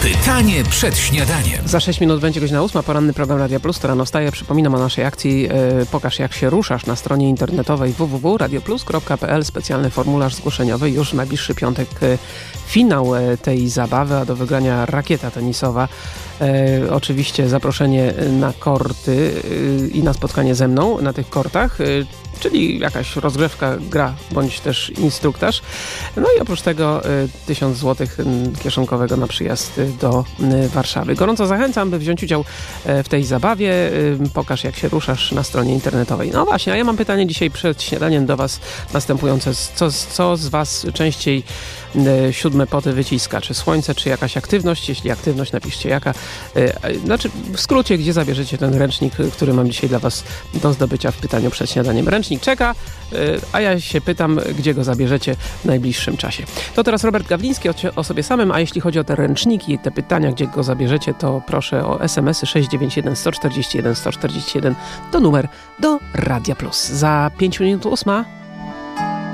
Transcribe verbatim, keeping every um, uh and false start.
Pytanie przed śniadaniem. Za sześć minut będzie godzina ósma, poranny program Radia Plus, to rano wstaje. Przypominam o naszej akcji yy, Pokaż jak się ruszasz na stronie internetowej w w w kropka radio plus kropka p l. Specjalny formularz zgłoszeniowy. Już w najbliższy piątek yy, finał yy, tej zabawy, a do wygrania rakieta tenisowa. Yy, oczywiście zaproszenie na korty yy, i na spotkanie ze mną na tych kortach. Yy, czyli jakaś rozgrzewka, gra, bądź też instruktaż. No i oprócz tego y, tysiąc złotych kieszonkowego na przyjazd y, do y, Warszawy. Gorąco zachęcam, by wziąć udział y, w tej zabawie. Y, pokaż jak się ruszasz na stronie internetowej. No właśnie, a ja mam pytanie dzisiaj przed śniadaniem do Was następujące. Co, co z Was częściej y, siódme poty wyciska? Czy słońce, czy jakaś aktywność? Jeśli aktywność, napiszcie jaka. Y, znaczy, w skrócie, gdzie zabierzecie ten ręcznik, który mam dzisiaj dla Was do zdobycia w pytaniu przed śniadaniem. Ręcznik czeka, a ja się pytam, gdzie go zabierzecie w najbliższym czasie. To teraz Robert Gawliński o, o sobie samym, a jeśli chodzi o te ręczniki i te pytania, gdzie go zabierzecie, to proszę o es em esy sześć dziewięć jeden sto czterdzieści jeden sto czterdzieści jeden. To numer do Radia Plus. Za pięć minut ósma.